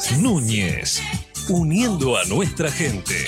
Núñez, uniendo a nuestra gente.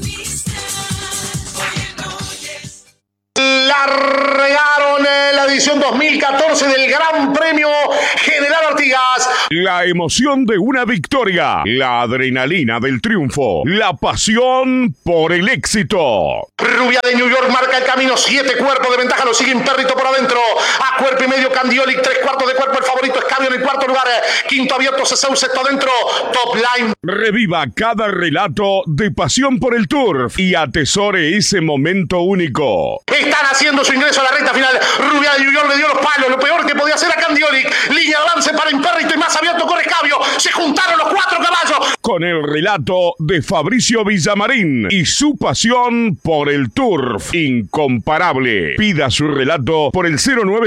Largaron la edición 2014 del Gran Premio General Artigas. La emoción de una victoria, la adrenalina del triunfo, la pasión por el éxito. Rubia de New York marca el camino, 7 cuerpos de ventaja, lo sigue Imperrito por adentro, a cuerpo y medio Candiolic, 3/4 de cuerpo, el favorito Escabio en el cuarto lugar, quinto abierto Ceseu, sexto adentro, top line. Reviva cada relato de pasión por el turf y atesore ese momento único. Están haciendo su ingreso a la recta final, Rubia de New York le dio los palos, lo peor que podía hacer a Candiolic, línea de avance para Imperrito y más abierto corre Escabio, se juntaron los 4 caballos. Con el relato de Fabricio Villamarín y su pasión por el turf incomparable. Pida su relato por el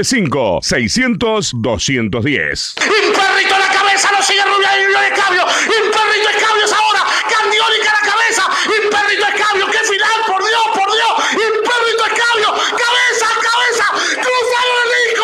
095-600-210. Imperrito a la cabeza, lo sigue Rubia de New York, Escabio, Imperrito Escabio es ahora, Candiolic a la cabeza, Imperrito Escabio, qué final, por Dios, Imperrito Escabio, cabeza, cruzaron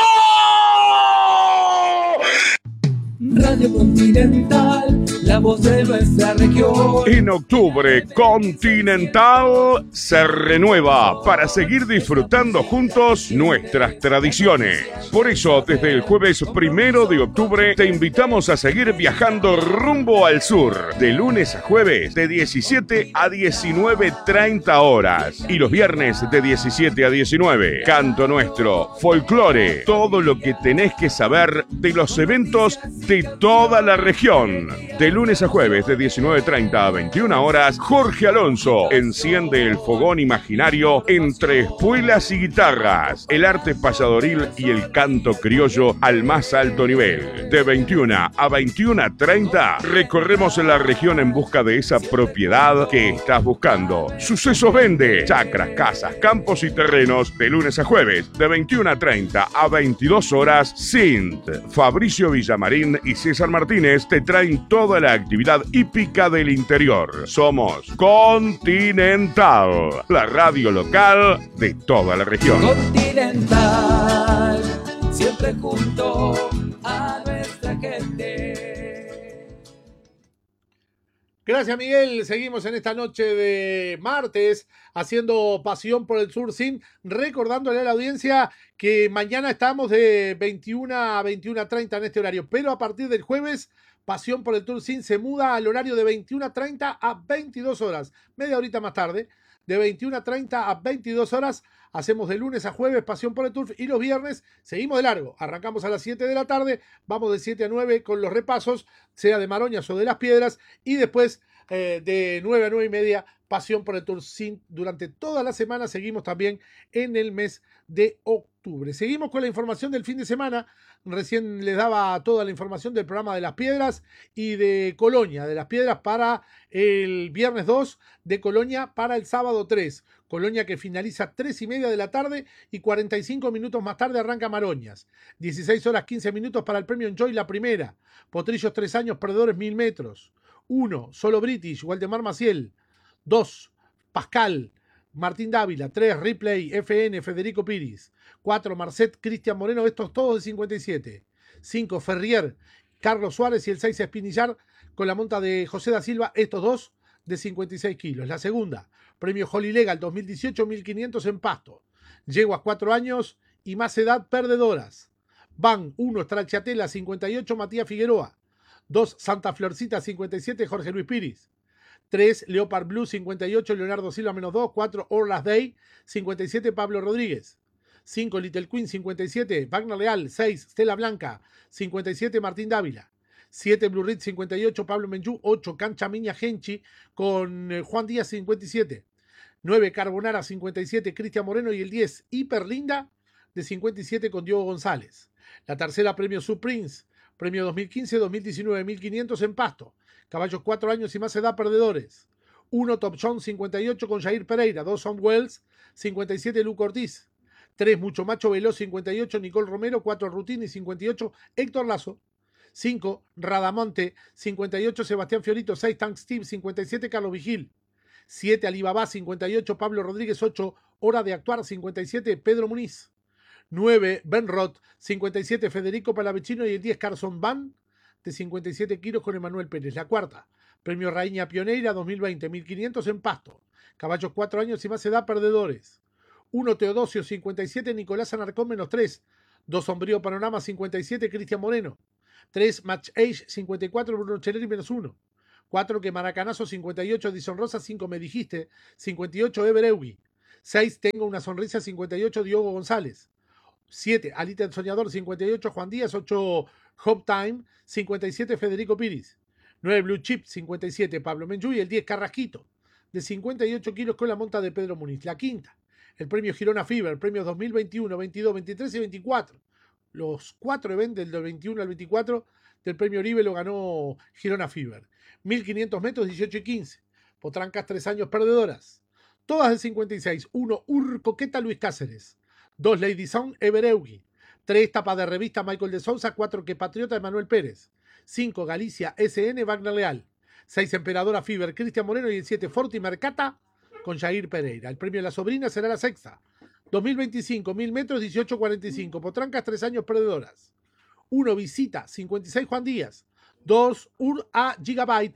el disco. Radio Continental, la voz de nuestra región. En octubre, Continental se renueva para seguir disfrutando juntos nuestras tradiciones. Por eso, desde el jueves 1 de octubre, te invitamos a seguir viajando rumbo al sur, de lunes a jueves, de 17 a 19:30 horas, y los viernes de 17 a 19. Canto nuestro, folclore, todo lo que tenés que saber de los eventos de toda la región. De lunes a jueves de 19:30 a 21 horas, Jorge Alonso enciende el fogón imaginario entre espuelas y guitarras, el arte payadoril y el canto criollo al más alto nivel. De 21 a 21:30 recorremos la región en busca de esa propiedad que estás buscando. Sucesos Vende, chacras, casas, campos y terrenos, de lunes a jueves de 21:30 a 22 horas. Sint, Fabricio Villamarín y César Martínez te traen toda la actividad hípica del interior. Somos Continental, la radio local de toda la región. Continental, siempre junto a nuestra gente. Gracias, Miguel. Seguimos en esta noche de martes haciendo Pasión por el Sur Sin, recordándole a la audiencia que mañana estamos de 21 a 21:30 en este horario, pero a partir del jueves Pasión por el Tour Sin se muda al horario de 21:30 a 22 horas, media horita más tarde, de 21:30 a 22 horas. Hacemos de lunes a jueves Pasión por el Turf y los viernes seguimos de largo. Arrancamos a las 7 de la tarde, vamos de 7 a 9 con los repasos, sea de Maroñas o de Las Piedras, y después de 9 a 9 y media Pasión por el Tour Sin. Durante toda la semana seguimos también en el mes de octubre. Seguimos con la información del fin de semana. Recién les daba toda la información del programa de Las Piedras y de Colonia. De Las Piedras para el viernes 2, de Colonia para el sábado 3. Colonia que finaliza 3:30 de la tarde y 45 minutos más tarde arranca Maroñas. 16 horas 15 minutos para el premio Enjoy la primera. Potrillos 3 años, perdedores 1000 metros. 1, solo British, Waldemar Maciel. 2, Pascal, Martín Dávila. 3, Ripley, FN, Federico Piris. 4, Marcet, Cristian Moreno, estos todos de 57. 5, Ferrier, Carlos Suárez y el 6, Espinillar con la monta de José da Silva, estos dos de 56 kilos. La segunda, premio Holly Legal 2018, 1500 en Pasto. Yeguas 4 años y más edad perdedoras. Van 1, Stracciatella 58, Matías Figueroa. 2, Santa Florcita 57, Jorge Luis Piris. 3, Leopard Blue 58, Leonardo Silva -2. 4, Orlas Day 57, Pablo Rodríguez. 5, Little Queen 57, Wagner Leal. 6, Stella Blanca 57, Martín Dávila. 7, Blue Ridge 58, Pablo Menjú. 8, Cancha Miña Genchi con Juan Díaz 57. 9, Carbonara 57, Cristian Moreno. Y el 10, Hiperlinda de 57 con Diego González. La tercera, premio Surprince, premio 2015, 2019, 1500 en Pasto. Caballos 4 años y más edad perdedores. 1, Top John 58 con Jair Pereira. 2, Son Wells 57, Luco Ortiz. 3, Mucho Macho Veloz 58, Nicole Romero. 4, Rutini 58, Héctor Lazo. 5, Radamonte 58, Sebastián Fiorito. 6, Tank Steve 57, Carlos Vigil. 7, Alibaba 58, Pablo Rodríguez. 8, Hora de Actuar 57, Pedro Muniz. 9, Ben Roth 57, Federico Palavecino. Y el 10, Carson Van de 57 kilos con Emanuel Pérez. La cuarta, premio Rainha Pioneira 2020, 1500 en pasto. Caballos 4 años y más edad, perdedores. 1 Teodosio 57, Nicolás Anarcón -3. 2 Sombrío Panorama 57, Cristian Moreno. 3 Match Age 54, Bruno Cheleri -1. 4 que Maracanazo 58, Edison Rosa. 5 Me Dijiste 58, Ever Eugui. 6 Tengo una Sonrisa 58, Diogo González. 7 Alita el Soñador 58, Juan Díaz. 8 Hope Time 57, Federico Piris. 9 Blue Chip 57, Pablo Menjú. Y el 10 Carrasquito de 58 kilos con la monta de Pedro Muniz. La quinta, el premio Girona Fever, premios 2021, 22, 23 y 24. Los 4 eventos del 21 al 24 del premio Oribe lo ganó Girona Fever. 1500 metros, 18 y 15. Potrancas 3 años perdedoras. Todas de 56. 1 Urcoqueta Luis Cáceres. 2 Lady Song Ever Eugui. 3 Tapa de Revista Michael de Sousa. 4 Que Patriota Emanuel Pérez. 5 Galicia SN Wagner Leal. 6 Emperadora Fever Cristian Moreno. Y el 7 Forti Mercata con Jair Pereira. El premio de la sobrina será la sexta. 2025, 1000 metros, 18.45. Potrancas 3 años perdedoras. 1 Visita 56 Juan Díaz. 2 A Gigabyte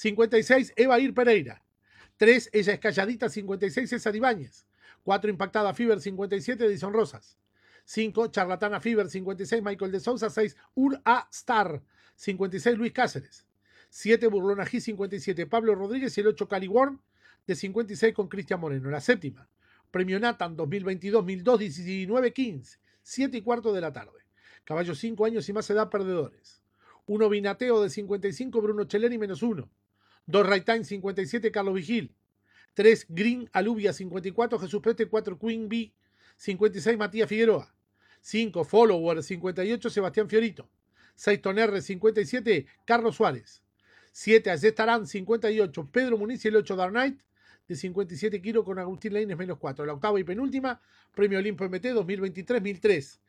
56 Evair Pereira. 3 Ella es Calladita 56 César Ibáñez. 4 Impactada Fever 57 Edison Rosas. 5 Charlatana Fever 56 Michael de Sousa. 6 A Star 56 Luis Cáceres. 7 Burlona G 57 Pablo Rodríguez. Y el 8 Cali Warm de 56 con Cristian Moreno. La séptima, premio Nathan 2022, 1002, 19:15, 7:15 de la tarde. Caballos 5 años y más edad, perdedores. 1 Vinateo de 55, Bruno Cheleri -1. 2 Right Time 57, Carlos Vigil. 3 Green Alubia 54, Jesús Prete. 4 Queen B 56, Matías Figueroa. 5 Follower 58, Sebastián Fiorito. 6 Tonerre 57, Carlos Suárez. 7 Ayestarán 58, Pedro Muniz. Y el 8 Dark Knight de 57 kilos con Agustín Leines -4. La octava y penúltima, premio Olimpo MT 2023, 1003,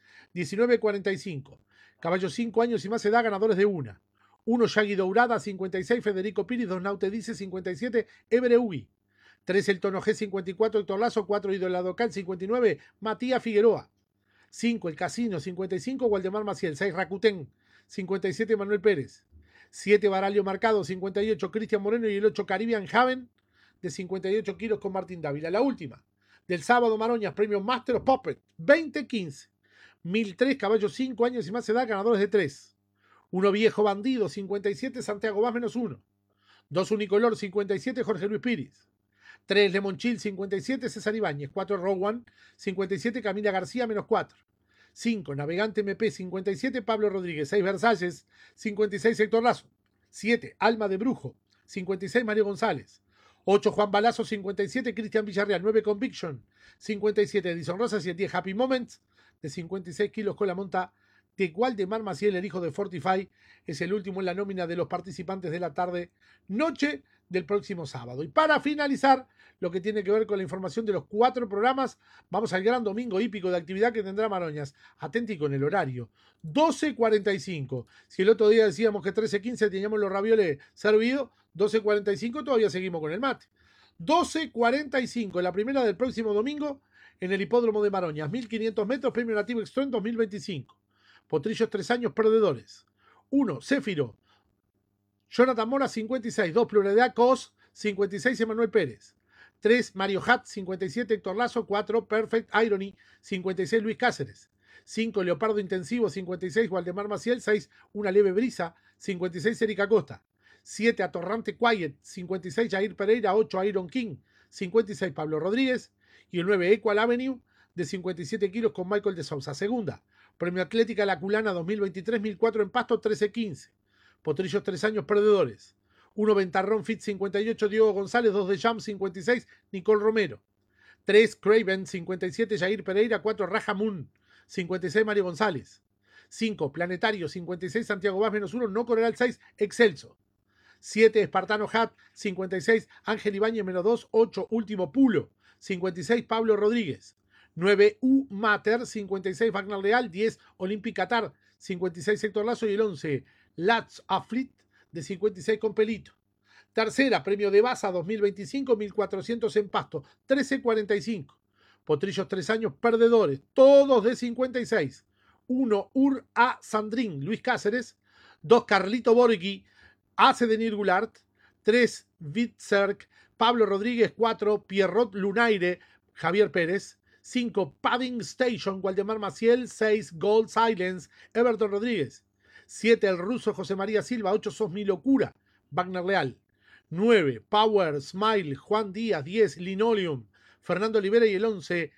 19:45. Caballos 5 años y más edad, ganadores de una. 1 Shaggy Dourada 56, Federico Piris. 2 Naute Dice 57, Ever Eugui. 3 El Tono G 54, Héctor Lazo. 4 Idoladocal 59, Matías Figueroa. 5 El Casino 55, Waldemar Maciel. 6 Rakuten 57, Manuel Pérez. 7 Baralio Marcado 58, Cristian Moreno. Y el 8 Caribbean Haven de 58 kilos con Martín Dávila. La última, del sábado, Maroñas, premio Master of Puppet 2015. 1003, caballos 5 años y más edad, ganadores de 3. 1 Viejo Bandido 57, Santiago Vaz -1. 2 Unicolor 57, Jorge Luis Piris. 3 Lemonchil 57, César Ibáñez. 4 Rowan 57, Camila García -4. 5 Navegante MP 57, Pablo Rodríguez. 6 Versalles 56, Héctor Lazo. 7 Alma de Brujo 56, Mario González. 8 Juan Balazo 57, Cristian Villarreal. 9 Conviction 57, Edison Rosas. Y el 10 Happy Moments de 56 kilos con la monta de Waldemar Maciel, el hijo de Fortify. Es el último en la nómina de los participantes de la tarde noche del próximo sábado. Y para finalizar lo que tiene que ver con la información de los 4 programas, vamos al gran domingo hípico de actividad que tendrá Maroñas. Atenti con el horario, 12:45. Si el otro día decíamos que 13:15 teníamos los ravioles servidos, 12:45 todavía seguimos con el mate. 12:45, la primera del próximo domingo en el hipódromo de Maroñas. 1500 metros, premio Nativo Extreme 2025. Potrillos 3 años, perdedores. 1 Céfiro Jonathan Mora 56. 2 Pluralidad Cos 56, Emanuel Pérez. 3 Mario Hat 57, Héctor Lazo. 4 Perfect Irony 56, Luis Cáceres. 5 Leopardo Intensivo 56, Waldemar Maciel. 6 Una Leve Brisa 56, Erika Costa. 7 Atorrante Quiet 56, Jair Pereira. 8 Iron King 56, Pablo Rodríguez. Y el 9 Equal Avenue de 57 kilos con Michael de Sousa. Segunda, premio Atlética La Culana 2023, 1004 en Pasto, 13:15. Potrillos 3 años, perdedores. 1 Ventarrón Fit 58, Diego González. 2 de Jam 56, Nicole Romero. 3 Craven 57, Jair Pereira. 4 Raja Moon 56, Mario González. 5 Planetario 56, Santiago Vaz -1, No Coronel 6, Excelso. 7 Espartano Hat 56, Ángel Ibáñez -2. 8 Último Pulo 56, Pablo Rodríguez. 9 U Mater 56, Wagner Leal. 10 Olympic Qatar 56, Héctor Lazo. Y el 11 Lats Aflit de 56 con Pelito. Tercera, premio de Baza 2025, 1400 en Pasto, 13:45. Potrillos 3 años, perdedores, todos de 56. 1 Ur A Sandrín, Luis Cáceres. 2 Carlito Borghi, Ace de Nirgulart, 3 Witzerk, Pablo Rodríguez, 4 Pierrot Lunaire, Javier Pérez, 5 Padding Station, Waldemar Maciel, 6 Gold Silence, Everton Rodríguez, 7 el ruso José María Silva, 8 Sos Mi Locura, Wagner Leal, 9 Power, Smile, Juan Díaz, 10 Linoleum, Fernando Olivera y el 11